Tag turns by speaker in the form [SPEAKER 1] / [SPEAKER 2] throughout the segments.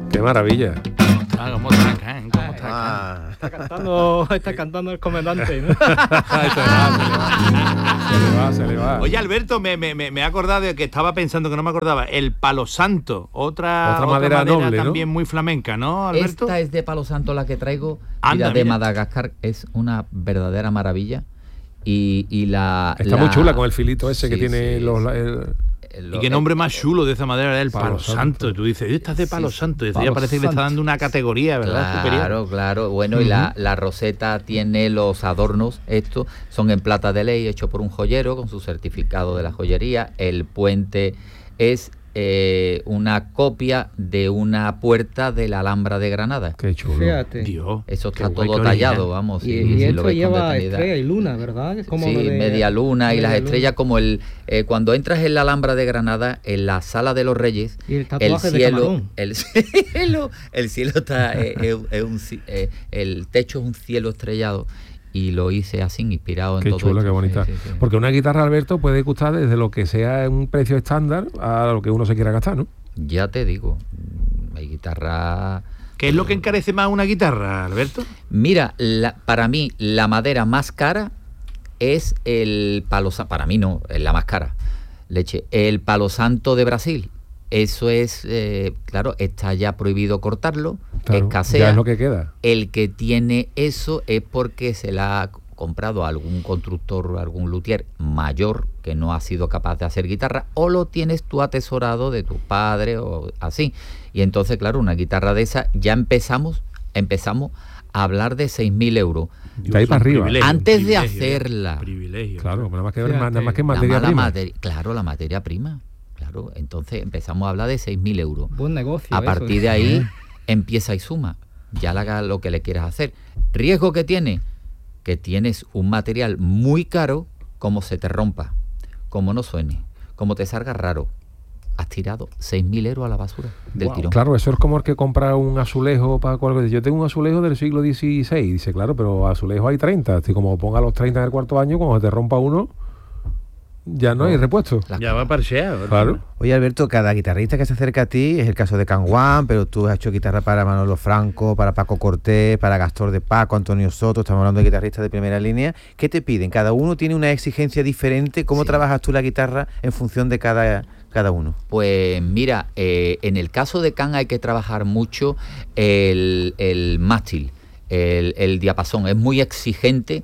[SPEAKER 1] ¡Qué maravilla!
[SPEAKER 2] ¿Cómo está?
[SPEAKER 3] Está cantando el comandante, ¿no?
[SPEAKER 1] Se le va.
[SPEAKER 2] Oye, Alberto, me he acordado de que estaba pensando que no me acordaba. El palo santo, otra madera noble, también, ¿no? Muy flamenca, ¿no, Alberto?
[SPEAKER 4] Esta es de palo santo la que traigo.
[SPEAKER 2] Anda,
[SPEAKER 4] de Madagascar, es una verdadera maravilla.
[SPEAKER 1] Está muy chula con el filito ese que tiene
[SPEAKER 2] y qué nombre más chulo de esa madera, el palo santo. Tú dices, esta es de palo santo. Y ya parece que le está dando una categoría, ¿verdad?
[SPEAKER 4] Claro. Bueno, y la roseta tiene los adornos, estos son en plata de ley, hecho por un joyero con su certificado de la joyería. El puente es una copia de una puerta de la Alhambra de Granada.
[SPEAKER 1] Qué chulo.
[SPEAKER 3] Fíjate.
[SPEAKER 2] Dios,
[SPEAKER 4] eso está todo tallado, vamos.
[SPEAKER 3] Y esto lleva estrella y luna, ¿verdad?
[SPEAKER 4] Como media luna y las estrellas, como cuando entras en la Alhambra de Granada, en la Sala de los Reyes,
[SPEAKER 3] y el tatuaje de camarón.
[SPEAKER 4] El cielo está el techo es un cielo estrellado. Y lo hice así, inspirado en todo esto. Qué chulo,
[SPEAKER 1] qué bonita. Sí. Porque una guitarra, Alberto, puede costar desde lo que sea un precio estándar a lo que uno se quiera gastar, ¿no?
[SPEAKER 4] Ya te digo, hay guitarra...
[SPEAKER 2] ¿Qué es lo que encarece más una guitarra, Alberto?
[SPEAKER 4] Mira, para mí la madera más cara es el palo santo. Para mí no, es la más cara. El palo santo de Brasil. Eso es, claro, está ya prohibido cortarlo, escasea.
[SPEAKER 1] Ya es lo que queda.
[SPEAKER 4] El que tiene eso es porque se la ha comprado a algún constructor, algún luthier mayor que no ha sido capaz de hacer guitarra, o lo tienes tú atesorado de tu padre o así. Y entonces, claro, una guitarra de esa, ya empezamos a hablar de 6.000 euros.
[SPEAKER 1] De ahí para arriba.
[SPEAKER 4] Antes de hacerla.
[SPEAKER 2] Privilegio.
[SPEAKER 1] Claro, nada más que materia prima.
[SPEAKER 4] Claro, la materia prima. Claro, entonces empezamos a hablar de 6.000 euros.
[SPEAKER 3] Buen negocio.
[SPEAKER 4] A partir de ahí empieza y suma. Ya le hagas lo que le quieras hacer. Riesgo que tiene, que tienes un material muy caro, como se te rompa, como no suene, como te salga raro. Has tirado 6.000 euros a la basura del tirón.
[SPEAKER 1] Claro, eso es como el que compra un azulejo para cualquier... Yo tengo un azulejo del siglo XVI. Dice, claro, pero azulejo hay 30. Así como ponga los 30 en el cuarto año, cuando te rompa uno... Ya no hay repuesto.
[SPEAKER 2] Ya va parcheado.
[SPEAKER 1] Claro.
[SPEAKER 5] Oye, Alberto, cada guitarrista que se acerca a ti, es el caso de Can Juan, pero tú has hecho guitarra para Manolo Franco, para Paco Cortés, para Gastón de Paco, Antonio Soto, estamos hablando de guitarristas de primera línea. ¿Qué te piden? Cada uno tiene una exigencia diferente. ¿Cómo trabajas tú la guitarra en función de cada uno?
[SPEAKER 4] Pues mira, en el caso de Can hay que trabajar mucho el mástil, el diapasón. Es muy exigente.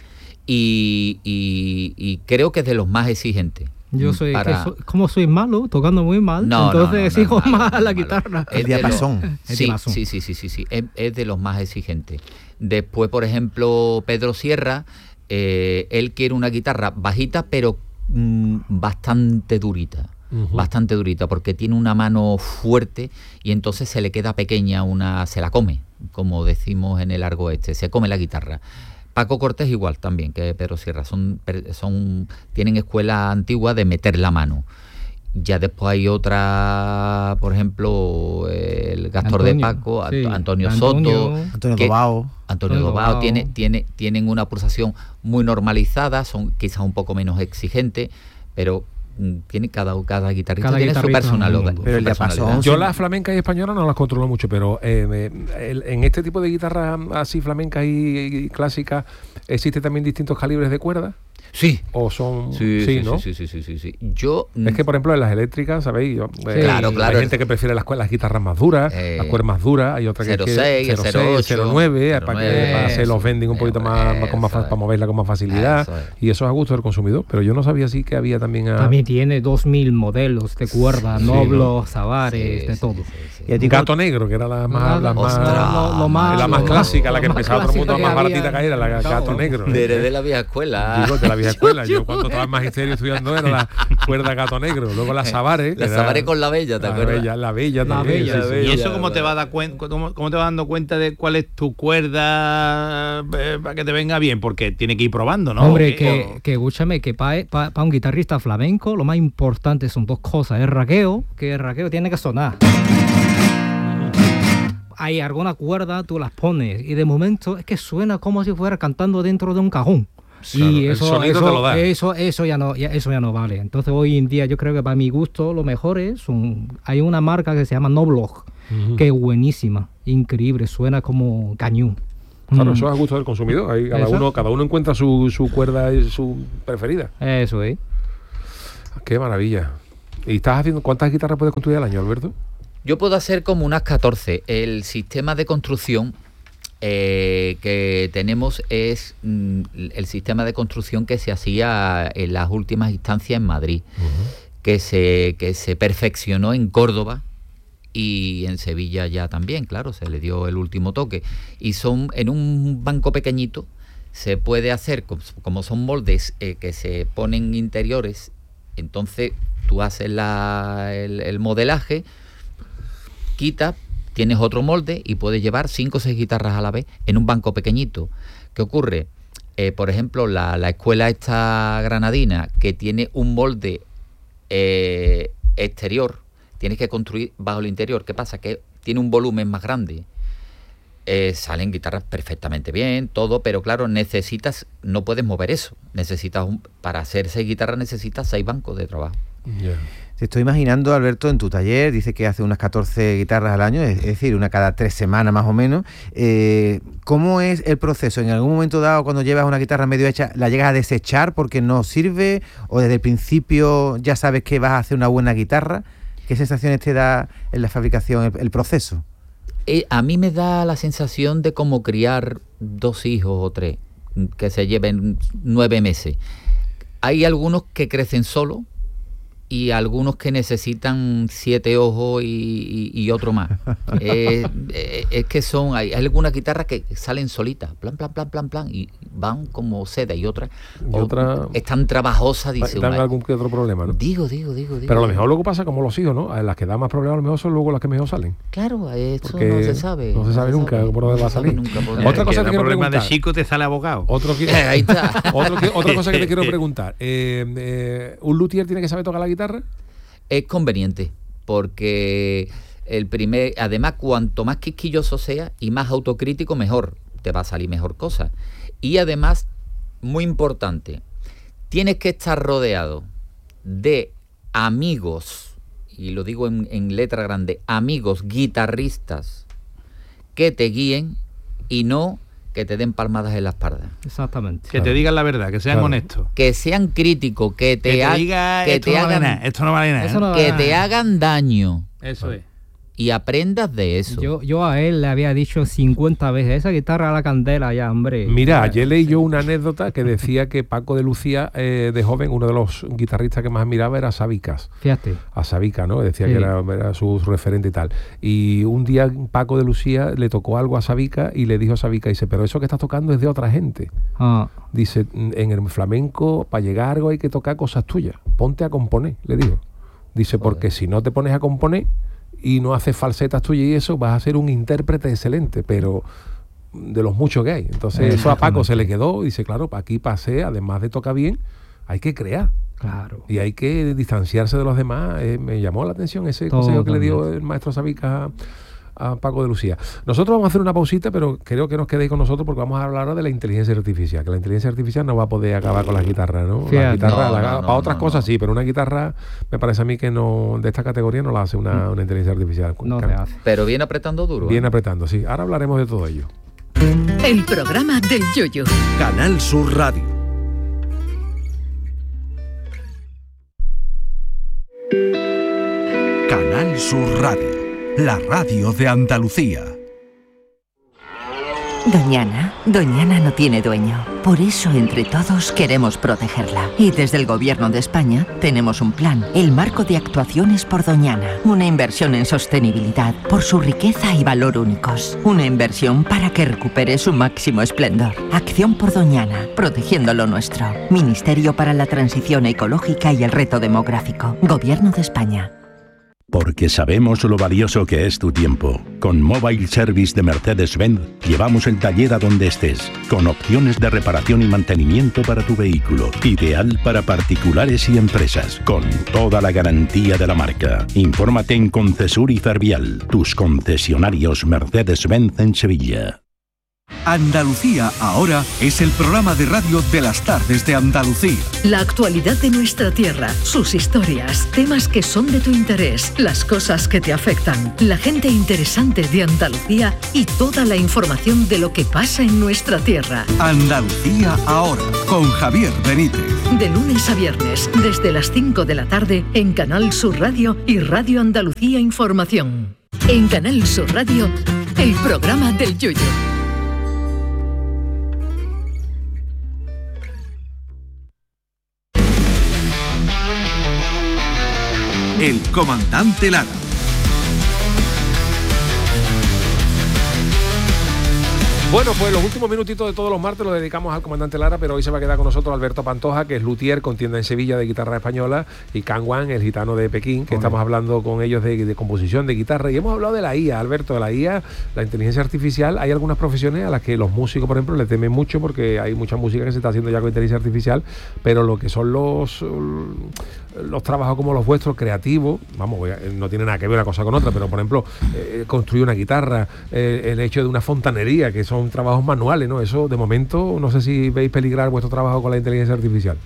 [SPEAKER 4] Y creo que es de los más exigentes.
[SPEAKER 3] Yo como soy malo, tocando muy mal, entonces exijo más la guitarra.
[SPEAKER 5] El diapasón.
[SPEAKER 4] Sí. Es de los más exigentes. Después, por ejemplo, Pedro Sierra, él quiere una guitarra bajita, pero bastante durita. Bastante durita, porque tiene una mano fuerte y entonces se le queda pequeña, se la come, como decimos en el argot se come la guitarra. Paco Cortés igual también que Pedro Sierra, tienen escuela antigua de meter la mano. Ya después hay otra, por ejemplo, el Gastón de Paco, Antonio Soto, Antonio Dobao tienen una pulsación muy normalizada, son quizás un poco menos exigentes, pero tiene cada guitarrista tiene su personalidad.
[SPEAKER 5] Pero el diapasón,
[SPEAKER 1] yo las flamencas y españolas no las controlo mucho, pero en este tipo de guitarras así flamencas y clásicas, ¿existe también distintos calibres de cuerdas?
[SPEAKER 4] Sí.
[SPEAKER 1] ¿O son...?
[SPEAKER 4] Sí,
[SPEAKER 1] ¿no?
[SPEAKER 4] Sí. Yo...
[SPEAKER 1] Es que, por ejemplo, en las eléctricas, ¿sabéis?
[SPEAKER 4] Claro.
[SPEAKER 1] Hay gente que prefiere las guitarras más duras, las cuerdas más duras, hay otra que
[SPEAKER 4] 06,
[SPEAKER 1] es 08, 09, para hacer los bending un poquito más para moverla con más facilidad, y eso es a gusto del consumidor, pero yo no sabía así que había también...
[SPEAKER 3] También tiene 2.000 modelos de cuerda, Noblo, Savares, de todo.
[SPEAKER 5] Y a ti,
[SPEAKER 1] Gato Negro, que era la más clásica, la que empezaba todo el mundo, más baratita que era, la Gato Negro.
[SPEAKER 4] De la vieja escuela.
[SPEAKER 1] Digo, de la vieja escuela. Yo cuando estaba en magisterio estudiando era la cuerda Gato Negro, luego la Savares.
[SPEAKER 4] La Savares con la Bella, ¿te acuerdas?
[SPEAKER 1] La Bella también.
[SPEAKER 2] ¿Y eso cómo te va dando cuenta de cuál es tu cuerda para que te venga bien? Porque tiene que ir probando, ¿no?
[SPEAKER 3] Hombre, que escúchame, que para un guitarrista flamenco lo más importante son dos cosas. El raqueo tiene que sonar. Hay alguna cuerda, tú las pones y de momento es que suena como si fuera cantando dentro de un cajón. Y
[SPEAKER 1] el sonido te lo da.
[SPEAKER 3] Eso ya no vale. Entonces hoy en día yo creo que para mi gusto lo mejor hay una marca que se llama Noblog, que es buenísima, increíble, suena como cañón.
[SPEAKER 1] Claro, eso es a gusto del consumidor. Ahí cada uno encuentra su cuerda y su preferida.
[SPEAKER 3] Eso es.
[SPEAKER 1] Qué maravilla. ¿Y estás haciendo cuántas guitarras puedes construir al año, Alberto?
[SPEAKER 4] Yo puedo hacer como unas 14. El sistema de construcción que tenemos es el sistema de construcción que se hacía en las últimas instancias en Madrid, que se perfeccionó en Córdoba y en Sevilla ya también, claro, se le dio el último toque. Y son en un banco pequeñito, se puede hacer, como son moldes que se ponen interiores, entonces tú haces el modelaje, quitas, tienes otro molde y puedes llevar 5 o 6 guitarras a la vez en un banco pequeñito. ¿Qué ocurre? Por ejemplo, la escuela esta granadina, que tiene un molde exterior, tienes que construir bajo el interior. ¿Qué pasa? Que tiene un volumen más grande. Salen guitarras perfectamente bien, todo, pero claro, no puedes mover eso. Para hacer 6 guitarras necesitas 6 bancos de trabajo.
[SPEAKER 5] Yeah. Te estoy imaginando, Alberto, en tu taller, dice que hace unas 14 guitarras al año, es decir, una cada 3 semanas más o menos. ¿Cómo es el proceso? ¿En algún momento dado, cuando llevas una guitarra medio hecha, la llegas a desechar porque no sirve? ¿O desde el principio ya sabes que vas a hacer una buena guitarra? ¿Qué sensaciones te da en la fabricación el proceso?
[SPEAKER 4] A mí me da la sensación de como criar 2 hijos o 3, que se lleven 9 meses. Hay algunos que crecen solos, y algunos que necesitan 7 ojos y otro más. Es que hay algunas guitarras que salen solitas, plan, y van como seda, y otras están trabajosas, dice
[SPEAKER 1] dan algún que otro problema, ¿no?
[SPEAKER 4] Digo.
[SPEAKER 1] Pero a lo mejor luego pasa como los hijos, ¿no? Las que dan más problemas a lo mejor son luego las que mejor salen.
[SPEAKER 4] Claro, eso no se sabe.
[SPEAKER 1] No se sabe nunca por dónde va a salir. Otra cosa que quiero preguntar.
[SPEAKER 2] De chico te sale abogado.
[SPEAKER 1] Ahí está. Otra cosa que te quiero preguntar. ¿Un luthier tiene que saber tocar la guitarra?
[SPEAKER 4] Es conveniente, porque además, cuanto más quisquilloso sea y más autocrítico, mejor, te va a salir mejor cosa. Y además, muy importante, tienes que estar rodeado de amigos, y lo digo en letra grande, amigos guitarristas que te guíen y no que te den palmadas en la espalda.
[SPEAKER 3] Exactamente.
[SPEAKER 2] Que te digan la verdad, que sean honestos.
[SPEAKER 4] Que sean críticos, que te hagan...
[SPEAKER 2] Esto no vale nada.
[SPEAKER 4] Que te hagan daño.
[SPEAKER 2] Eso es.
[SPEAKER 4] Y aprendas de eso.
[SPEAKER 3] Yo a él le había dicho 50 veces, esa guitarra a la candela ya, hombre.
[SPEAKER 1] Mira, ayer leí yo una anécdota que decía que Paco de Lucía, de joven, uno de los guitarristas que más admiraba era Sabicas.
[SPEAKER 3] Fíjate.
[SPEAKER 1] A Sabica, ¿no? Decía que era su referente y tal. Y un día Paco de Lucía le tocó algo a Sabica y le dijo a Sabica, dice, pero eso que estás tocando es de otra gente. Dice, en el flamenco, para llegar a algo hay que tocar cosas tuyas. Ponte a componer, le digo. Dice, porque si no te pones a componer y no haces falsetas tuyas y eso, vas a ser un intérprete excelente, pero de los muchos que hay. Entonces eso a Paco se le quedó y dice, claro, aquí pasé, además de tocar bien, hay que crear.
[SPEAKER 3] Claro.
[SPEAKER 1] Y hay que distanciarse de los demás. Me llamó la atención ese consejo que le dio el maestro Sabica a Paco de Lucía. Nosotros vamos a hacer una pausita, pero creo que nos quedéis con nosotros porque vamos a hablar ahora de la inteligencia artificial, que la inteligencia artificial no va a poder acabar con las guitarras, ¿no? La guitarra, para otras cosas sí, pero una guitarra me parece a mí que no, de esta categoría no la hace una inteligencia artificial.
[SPEAKER 4] No se hace. Pero viene apretando duro.
[SPEAKER 1] Viene apretando, sí. Ahora hablaremos de todo ello.
[SPEAKER 6] El programa del Yoyo.
[SPEAKER 7] Canal Sur Radio. Canal Sur Radio. La radio de Andalucía.
[SPEAKER 6] Doñana no tiene dueño. Por eso, entre todos, queremos protegerla. Y desde el Gobierno de España tenemos un plan, el Marco de Actuaciones por Doñana. Una inversión en sostenibilidad, por su riqueza y valor únicos. Una inversión para que recupere su máximo esplendor. Acción por Doñana, protegiendo lo nuestro. Ministerio para la Transición Ecológica y el Reto Demográfico. Gobierno de España.
[SPEAKER 8] Porque sabemos lo valioso que es tu tiempo. Con Mobile Service de Mercedes-Benz llevamos el taller a donde estés, con opciones de reparación y mantenimiento para tu vehículo. Ideal para particulares y empresas, con toda la garantía de la marca. Infórmate en Concesur y Fervial, tus concesionarios Mercedes-Benz en Sevilla.
[SPEAKER 7] Andalucía Ahora es el programa de radio de las tardes de Andalucía.
[SPEAKER 9] La actualidad de nuestra tierra, sus historias, temas que son de tu interés, las cosas que te afectan, la gente interesante de Andalucía y toda la información de lo que pasa en nuestra tierra.
[SPEAKER 7] Andalucía Ahora, con Javier Benítez.
[SPEAKER 9] De lunes a viernes, desde las 5 de la tarde, en Canal Sur Radio y Radio Andalucía Información. En Canal Sur Radio, el programa del Yoyo.
[SPEAKER 7] El comandante Lara.
[SPEAKER 1] Bueno, pues los últimos minutitos de todos los martes los dedicamos al comandante Lara, pero hoy se va a quedar con nosotros Alberto Pantoja, que es luthier con tienda en Sevilla de guitarra española, y Kangwan, el gitano de Pekín, que estamos hablando con ellos de composición de guitarra, y hemos hablado de la IA, Alberto, de la IA, la inteligencia artificial. Hay algunas profesiones a las que los músicos, por ejemplo, le temen mucho porque hay mucha música que se está haciendo ya con inteligencia artificial, pero lo que son los trabajos como los vuestros, creativos, vamos, no tiene nada que ver una cosa con otra, pero por ejemplo, construir una guitarra, el hecho de una fontanería, que son trabajos manuales, ¿no? Eso, de momento, no sé si veis peligrar vuestro trabajo con la inteligencia artificial.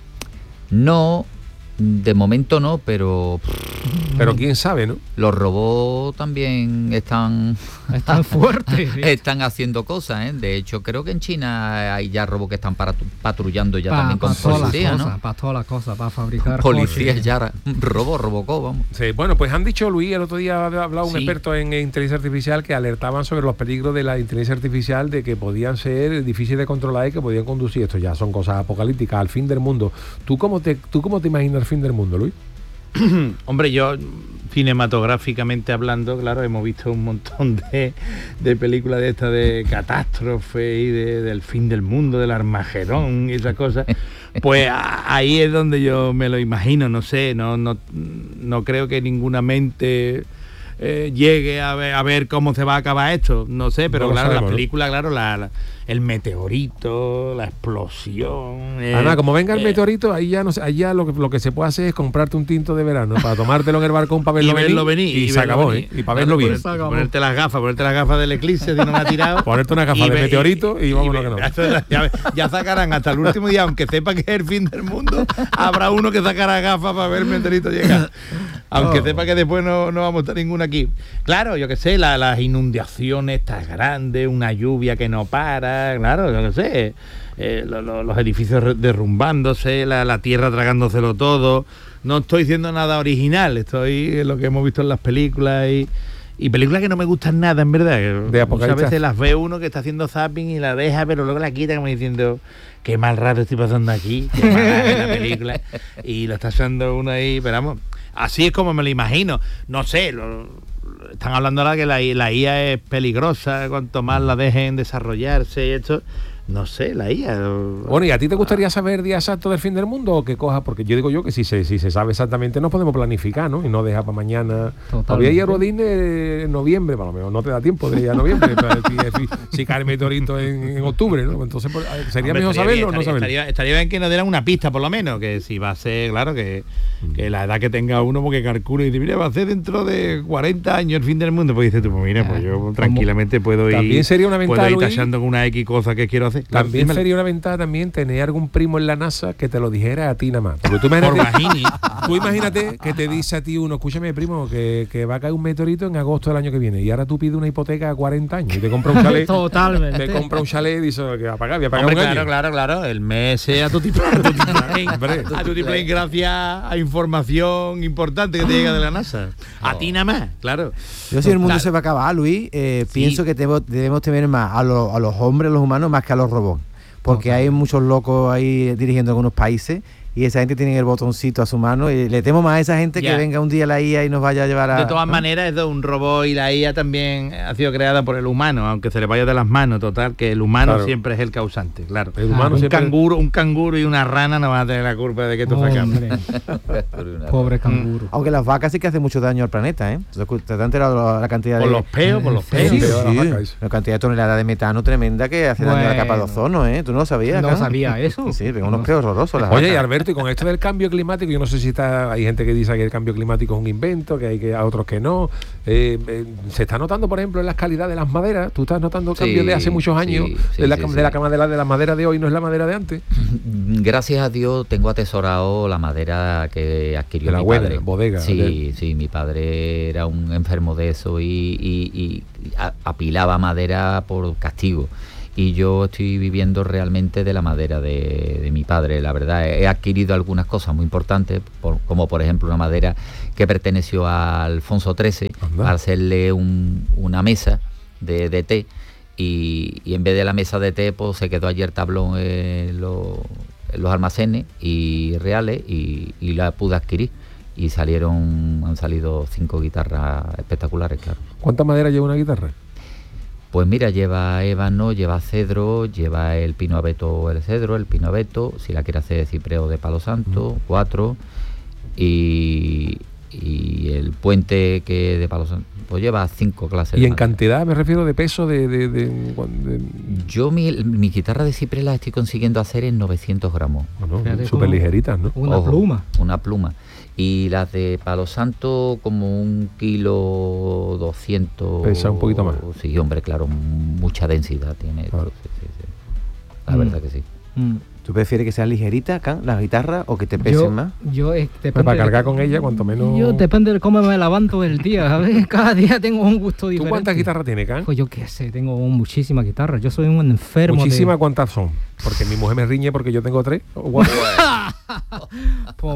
[SPEAKER 4] No, de momento no, pero
[SPEAKER 1] quién sabe, ¿no?
[SPEAKER 4] Los robots también están
[SPEAKER 3] fuertes. ¿Sí?
[SPEAKER 4] Están haciendo cosas, ¿eh? De hecho, creo que en China hay ya robots que están patrullando ya también con policía, ¿no?
[SPEAKER 3] Para todas las cosas, para fabricar
[SPEAKER 4] policías ya, Robocop, vamos.
[SPEAKER 1] Sí, bueno, pues han dicho, Luis, el otro día había hablado un experto en inteligencia artificial, que alertaban sobre los peligros de la inteligencia artificial, de que podían ser difíciles de controlar y que podían conducir, esto ya son cosas apocalípticas, al fin del mundo. ¿Tú cómo te imaginas el fin del mundo, Luis?
[SPEAKER 2] Hombre, yo cinematográficamente hablando, claro, hemos visto un montón de películas de estas de catástrofe y del fin del mundo, del Armagedón y esas cosas. Pues ahí es donde yo me lo imagino, no sé, no creo que ninguna mente llegue a ver cómo se va a acabar esto, no sé, pero no claro, sabemos, la película, ¿no? Claro, el meteorito, la explosión.
[SPEAKER 1] Ana, como venga el meteorito, ahí ya no sé, ahí ya lo que se puede hacer es comprarte un tinto de verano para tomártelo en el barcón para verlo venir y se acabó, y para verlo bien.
[SPEAKER 2] Ponerte las gafas del eclipse si no me ha tirado.
[SPEAKER 1] Ponerte una gafa de meteorito y vámonos que no.
[SPEAKER 2] Ya sacarán hasta el último día, aunque sepa que es el fin del mundo, habrá uno que sacará gafas para ver el meteorito llegar. Aunque sepa que después no vamos a estar ninguna aquí. Claro, yo qué sé, las inundaciones estas grandes, una lluvia que no para, claro, yo qué sé, los edificios derrumbándose, la tierra tragándoselo todo. No estoy diciendo nada original, estoy en lo que hemos visto en las películas y películas que no me gustan nada, en verdad. Muchas veces las ve uno que está haciendo zapping y la deja, pero luego la quita como diciendo, qué mal rato estoy pasando aquí, qué mala es la película, y lo está haciendo uno ahí, pero vamos, así es como me lo imagino. No sé, están hablando ahora que la IA es peligrosa, cuanto más la dejen desarrollarse y esto. No sé, la IA.
[SPEAKER 1] Bueno, ¿y a ti te gustaría saber día exacto del fin del mundo o qué coja? Porque yo digo yo que si se sabe exactamente nos podemos planificar, ¿no? Y no dejar para mañana. Todavía hay Eurodine en noviembre, para lo mejor no te da tiempo de ir a noviembre, si cae el meteorito en octubre, ¿no? Entonces sería mejor saberlo o no saberlo.
[SPEAKER 2] Estaría bien que nos dieran una pista, por lo menos, que si va a ser, claro, que la edad que tenga uno, porque calcula y dice, mira, va a ser dentro de 40 años el fin del mundo. Pues dices tú, pues mira, pues yo tranquilamente puedo ir.
[SPEAKER 1] También sería una ventaja,
[SPEAKER 2] puedo ir tachando con una X cosa que quiero hacer.
[SPEAKER 1] También sería una ventaja también tener algún primo en la NASA que te lo dijera a ti nada más. Porque tú imagínate que te dice a ti uno, escúchame, primo, que va a caer un meteorito en agosto del año que viene y ahora tú pides una hipoteca a 40 años y te compra un chalet.
[SPEAKER 3] Totalmente.
[SPEAKER 1] Te compra un chalet y dice que va a pagar, un
[SPEAKER 2] año. Claro. El mes sea a tu tiplane gracias a información importante que te llega de la NASA. A ti nada más, claro.
[SPEAKER 5] Yo, si el mundo se va a acabar, Luis, pienso que debemos temer más a los hombres, a los humanos, más que a los robots. Porque hay muchos locos ahí dirigiendo algunos países y esa gente tiene el botoncito a su mano y le temo más a esa gente que venga un día la IA y nos vaya a llevar a...
[SPEAKER 2] De todas maneras, es de un robot y la IA también ha sido creada por el humano, aunque se le vaya de las manos, total, que el humano siempre es el causante, claro. El humano un canguro y una rana no van a tener la culpa de que esto se acabe.
[SPEAKER 3] Pobre canguro.
[SPEAKER 5] Aunque las vacas sí que hacen mucho daño al planeta, ¿eh? ¿Te has enterado la cantidad
[SPEAKER 2] por los peos?
[SPEAKER 5] Sí. La cantidad de toneladas de metano tremenda que hace daño a la capa de ozono, ¿eh? ¿Tú no lo sabías?
[SPEAKER 3] No sabía eso.
[SPEAKER 5] Sí, pero unos peos horrorosos las
[SPEAKER 1] vacas. Oye, y Alberto, y con esto del cambio climático, yo no sé si hay gente que dice que el cambio climático es un invento, que hay a otros que no. Se está notando, por ejemplo, en las calidades de las maderas. Tú estás notando cambios de hace muchos años, de la madera de hoy no es la madera de antes.
[SPEAKER 4] Gracias a Dios tengo atesorado la madera que adquirió mi padre.
[SPEAKER 1] Bodega.
[SPEAKER 4] Sí, mi padre era un enfermo de eso y apilaba madera por castigo. Y yo estoy viviendo realmente de la madera de mi padre. La verdad, he adquirido algunas cosas muy importantes, como por ejemplo una madera que perteneció a Alfonso XIII, para hacerle una mesa de té, y en vez de la mesa de té, pues se quedó allí el tablón en los almacenes y reales, y la pude adquirir. Y han salido 5 guitarras espectaculares, claro.
[SPEAKER 1] ¿Cuánta madera lleva una guitarra?
[SPEAKER 4] Pues mira, lleva ébano, lleva cedro, lleva el pino abeto, el cedro, el pino abeto, si la quiere hacer de ciprés de palo santo, 4, y el puente que de palo santo, pues lleva 5 clases.
[SPEAKER 1] ¿Y en cantidad, me refiero, de peso?
[SPEAKER 4] Yo mi guitarra de ciprés la estoy consiguiendo hacer en 900 gramos.
[SPEAKER 1] Bueno, súper ligeritas, ¿no?
[SPEAKER 3] Una
[SPEAKER 4] pluma. Y las de palo santo como 1,2 kg.
[SPEAKER 1] Pesa un poquito más.
[SPEAKER 4] Sí, hombre, claro, mucha densidad tiene esto.
[SPEAKER 1] Claro.
[SPEAKER 4] Sí. La verdad que sí.
[SPEAKER 5] ¿Tú prefieres que sean ligeritas, las guitarras, o que te pesen más?
[SPEAKER 1] Para cargar con ella, cuanto menos...
[SPEAKER 3] Yo depende de cómo me levanto el día, ¿sabes? Cada día tengo un gusto diferente.
[SPEAKER 1] ¿Tú cuántas guitarras tienes, Can?
[SPEAKER 3] Pues yo qué sé, tengo muchísimas guitarras. Yo soy un enfermo.
[SPEAKER 1] ¿Muchísimas? ¿Cuántas son? Porque mi mujer me riñe porque yo tengo 3.
[SPEAKER 3] Pues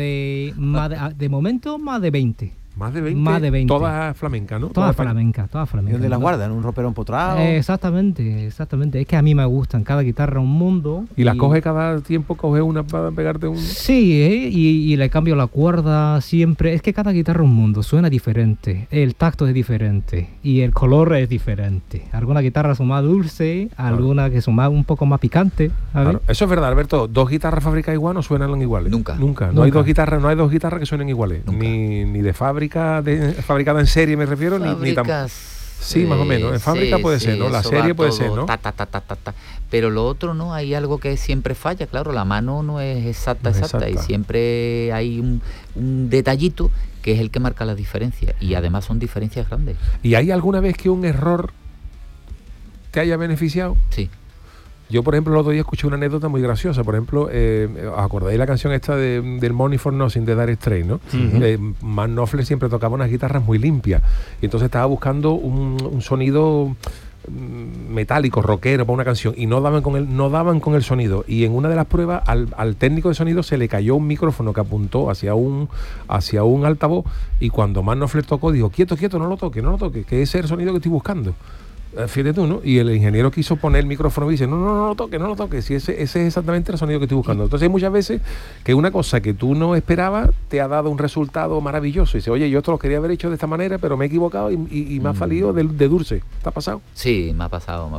[SPEAKER 3] de momento más de 20.
[SPEAKER 1] ¿Más de 20?
[SPEAKER 3] Más de 20.
[SPEAKER 1] Todas flamencas, ¿no?
[SPEAKER 3] Todas flamencas.
[SPEAKER 5] ¿Y dónde las guardan? ¿Un ropero empotrado?
[SPEAKER 3] Exactamente. Es que a mí me gustan. Cada guitarra un mundo.
[SPEAKER 1] ¿Y las coges cada tiempo? ¿Coges una para pegarte un...?
[SPEAKER 3] Sí, y le cambio la cuerda siempre. Es que cada guitarra un mundo. Suena diferente. El tacto es diferente. Y el color es diferente. Algunas guitarras son más dulces, algunas que son un poco más picantes.
[SPEAKER 1] Claro. Eso es verdad, Alberto. 2 guitarras fabricadas igual no suenan iguales.
[SPEAKER 4] Nunca.
[SPEAKER 1] No hay dos guitarras que suenen iguales. Ni de fábrica. Fabricada en serie me refiero, ni tampoco. Sí, más o menos. En fábrica puede ser, ¿no? La serie puede ser, ¿no?
[SPEAKER 4] Pero lo otro no, hay algo que siempre falla, claro, la mano no es exacta, y siempre hay un detallito que es el que marca la diferencia, y además son diferencias grandes.
[SPEAKER 1] ¿Y hay alguna vez que un error te haya beneficiado?
[SPEAKER 4] Sí.
[SPEAKER 1] Yo, por ejemplo, el otro día escuché una anécdota muy graciosa. Por ejemplo, ¿os acordáis la canción esta del Money for Nothing de Dire Straits, no? Mark Knopfler siempre tocaba unas guitarras muy limpias. Y entonces estaba buscando un sonido metálico, rockero para una canción. Y no daban con el sonido. Y en una de las pruebas, al técnico de sonido se le cayó un micrófono que apuntó hacia un altavoz. Y cuando Mark Knopfler tocó, dijo, quieto, no lo toque, que ese es el sonido que estoy buscando. Fíjate tú, ¿no? Y el ingeniero quiso poner el micrófono y dice, no lo toque, si ese es exactamente el sonido que estoy buscando. Entonces hay muchas veces que una cosa que tú no esperabas te ha dado un resultado maravilloso. Y dice, oye, yo esto lo quería haber hecho de esta manera, pero me he equivocado y me ha salido de dulce. ¿Te ha pasado?
[SPEAKER 4] Sí, me ha pasado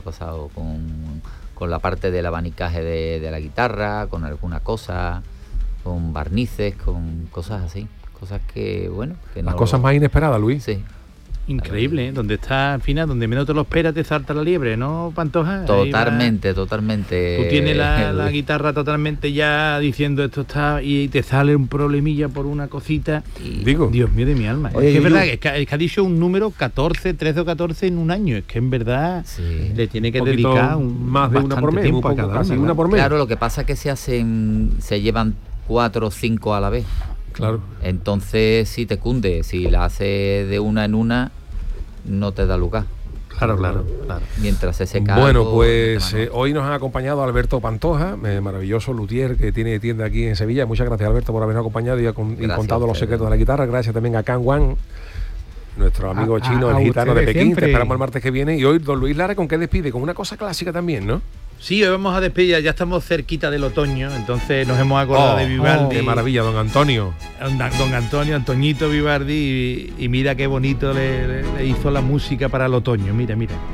[SPEAKER 4] con la parte del abanicaje de la guitarra, con alguna cosa, con barnices, con cosas así. Cosas que, bueno... que
[SPEAKER 1] las cosas más inesperadas, Luis.
[SPEAKER 4] Sí.
[SPEAKER 2] Increíble, ¿eh? Donde está, al final, donde menos te lo esperas, te salta la liebre, ¿no, Pantoja?
[SPEAKER 4] Totalmente. Tú
[SPEAKER 2] tienes la guitarra totalmente ya diciendo esto está, y te sale un problemilla por una cosita.
[SPEAKER 1] Digo,
[SPEAKER 2] Dios mío de mi alma. Oye, es verdad, es que ha dicho un número 13 o 14 en un año. Es que en verdad le tiene que dedicar
[SPEAKER 1] más de una por mes, tiempo a cada una por mes.
[SPEAKER 4] Claro, lo que pasa es que se llevan 4 o 5 a la vez.
[SPEAKER 1] Claro.
[SPEAKER 4] Entonces, si te cunde, si la haces de una en una, no te da lugar.
[SPEAKER 2] Claro.
[SPEAKER 4] Mientras se seca.
[SPEAKER 1] Bueno, pues hoy nos ha acompañado Alberto Pantoja, maravilloso luthier que tiene tienda aquí en Sevilla. Muchas gracias, Alberto, por habernos acompañado y contado los secretos de la guitarra. Gracias también a Can Wan, nuestro amigo chino, el gitano de Pekín. Te esperamos el martes que viene. Y hoy, don Luis Lara, ¿con qué despide? Con una cosa clásica también, ¿no?
[SPEAKER 2] Sí, hoy vamos a despedir, ya estamos cerquita del otoño, entonces nos hemos acordado de Vivaldi.
[SPEAKER 1] ¡Qué maravilla, don Antonio!
[SPEAKER 2] Don Antonio, Antoñito Vivaldi, y mira qué bonito le hizo la música para el otoño, mira.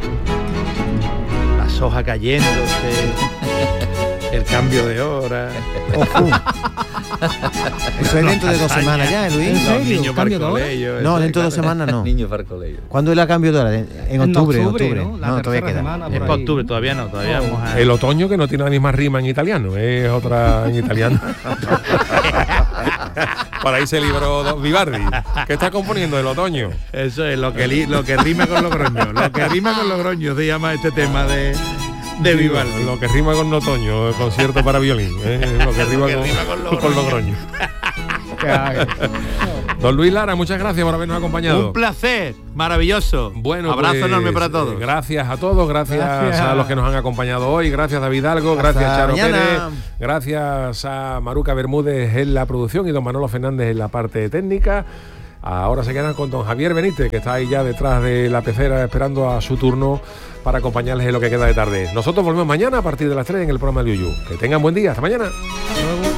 [SPEAKER 2] Las hojas cayéndose, el cambio de hora.
[SPEAKER 5] Eso es dentro de 2 semanas ya, Luis.
[SPEAKER 3] ¿En serio?
[SPEAKER 2] Los niños
[SPEAKER 3] ¿Cambio de
[SPEAKER 2] para el
[SPEAKER 3] hora?
[SPEAKER 2] colegio,
[SPEAKER 5] No,
[SPEAKER 2] eso,
[SPEAKER 5] dentro de 2
[SPEAKER 2] claro.
[SPEAKER 5] semanas no.
[SPEAKER 4] Niño para el colegio.
[SPEAKER 5] ¿Cuándo es el cambio de hora? En octubre.
[SPEAKER 3] ¿no? La
[SPEAKER 5] No, todavía
[SPEAKER 3] tercera
[SPEAKER 5] queda.
[SPEAKER 3] semana,
[SPEAKER 2] Es
[SPEAKER 3] por
[SPEAKER 2] para
[SPEAKER 3] ahí.
[SPEAKER 2] octubre, todavía no, todavía vamos a...
[SPEAKER 1] El otoño, que no tiene la misma rima en italiano, es otra en italiano. Por ahí se libró Vivaldi. ¿Qué está componiendo el otoño?
[SPEAKER 2] Eso es lo que rima con Logroño. Lo que rima con Logroño se llama este tema de Vivaldi.
[SPEAKER 1] Lo que rima con otoño, el concierto para violín. Lo que rima con Logroño. Don Luis Lara, muchas gracias por habernos acompañado.
[SPEAKER 2] Un placer, maravilloso.
[SPEAKER 1] Bueno,
[SPEAKER 2] abrazo
[SPEAKER 1] pues,
[SPEAKER 2] enorme para todos.
[SPEAKER 1] Gracias a todos, gracias a los que nos han acompañado hoy, gracias a David Algo, gracias a Charo
[SPEAKER 5] mañana.
[SPEAKER 1] Pérez, gracias a Maruca Bermúdez en la producción y don Manolo Fernández en la parte técnica. Ahora se quedan con don Javier Benítez, que está ahí ya detrás de la pecera esperando a su turno para acompañarles en lo que queda de tarde. Nosotros volvemos mañana a partir de las 3 en el programa de Yuyu. Que tengan buen día, hasta mañana.